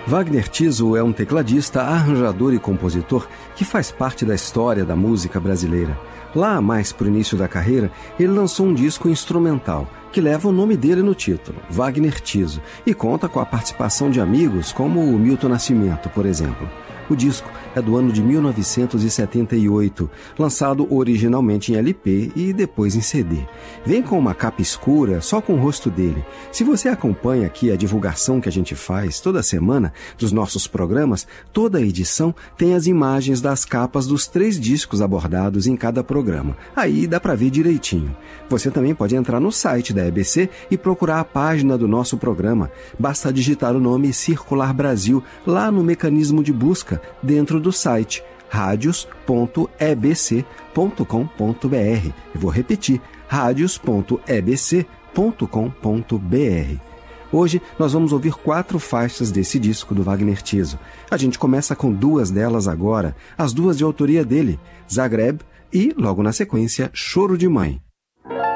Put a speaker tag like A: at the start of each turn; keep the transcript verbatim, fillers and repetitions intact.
A: Wagner Tiso é um tecladista, arranjador e compositor que faz parte da história da música brasileira. Lá, mais pro início da carreira, ele lançou um disco instrumental, que leva o nome dele no título, Wagner Tiso, e conta com a participação de amigos como o Milton Nascimento, por exemplo. O disco é do ano de mil novecentos e setenta e oito, lançado originalmente em L P e depois em C D. Vem com uma capa escura, só com o rosto dele. Se você acompanha aqui a divulgação que a gente faz toda semana dos nossos programas, toda a edição tem as imagens das capas dos três discos abordados em cada programa. Aí dá para ver direitinho. Você também pode entrar no site da E B C e procurar a página do nosso programa. Basta digitar o nome Circular Brasil lá no mecanismo de busca dentro do site radios ponto e b c ponto com ponto b r. Eu vou repetir, radios ponto e b c ponto com ponto b r. Hoje nós vamos ouvir quatro faixas desse disco do Wagner Tiso. A gente começa com duas delas agora, as duas de autoria dele, Zagreb e, logo na sequência, Choro de Mãe.